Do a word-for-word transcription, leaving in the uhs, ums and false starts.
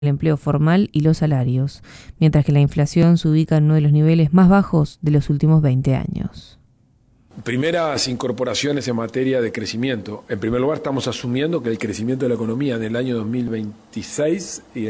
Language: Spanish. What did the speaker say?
el empleo formal y los salarios, mientras que la inflación se ubica en uno de los niveles más bajos de los últimos veinte años. Primeras incorporaciones en materia de crecimiento. En primer lugar, estamos asumiendo que el crecimiento de la economía en el año dos mil veintiséis y